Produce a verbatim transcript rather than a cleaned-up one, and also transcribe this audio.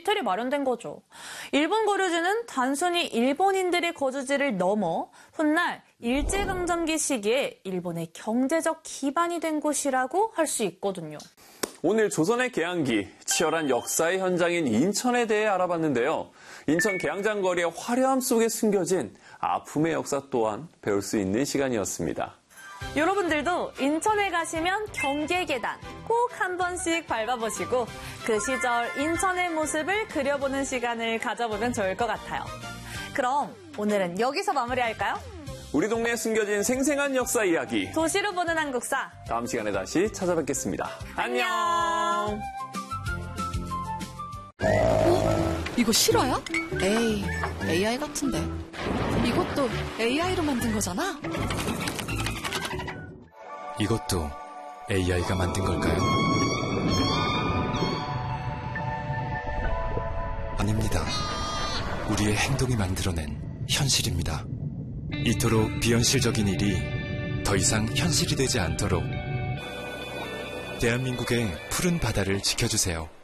이태리 마련된 거죠. 일본 거류지는 단순히 일본인들의 거주지를 넘어 훗날 일제강점기 시기에 일본의 경제적 기반이 된 곳이라고 할 수 있거든요. 오늘 조선의 개항기, 치열한 역사의 현장인 인천에 대해 알아봤는데요. 인천 개항장 거리의 화려함 속에 숨겨진 아픔의 역사 또한 배울 수 있는 시간이었습니다. 여러분들도 인천에 가시면 경계계단 꼭 한 번씩 밟아보시고 그 시절 인천의 모습을 그려보는 시간을 가져보면 좋을 것 같아요. 그럼 오늘은 여기서 마무리할까요? 우리 동네에 숨겨진 생생한 역사 이야기. 도시로 보는 한국사. 다음 시간에 다시 찾아뵙겠습니다. 안녕. 어? 이거 실화야? 에이, 에이아이 같은데. 이것도 에이아이로 만든 거잖아? 이것도 에이아이가 만든 걸까요? 아닙니다. 우리의 행동이 만들어낸 현실입니다. 이토록 비현실적인 일이 더 이상 현실이 되지 않도록 대한민국의 푸른 바다를 지켜주세요.